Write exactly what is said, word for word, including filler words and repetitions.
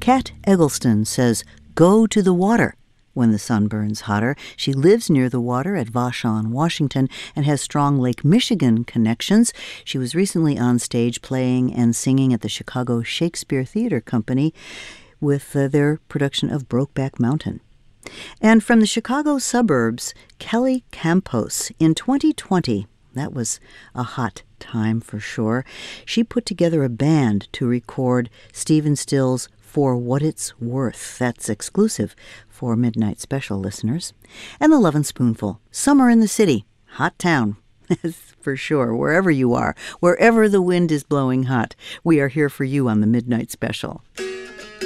Kat Eggleston says, "Go to the water." When the sun burns hotter. She lives near the water at Vashon, Washington, and has strong Lake Michigan connections. She was recently on stage playing and singing at the Chicago Shakespeare Theater Company with uh, their production of Brokeback Mountain. And from the Chicago suburbs, Kelly Campos. In twenty twenty, that was a hot time for sure, she put together a band to record Stephen Stills' For What It's Worth. That's exclusive for Midnight Special listeners. And the Lovin' Spoonful, Summer in the City, hot town. For sure, wherever you are, wherever the wind is blowing hot, we are here for you on the Midnight Special.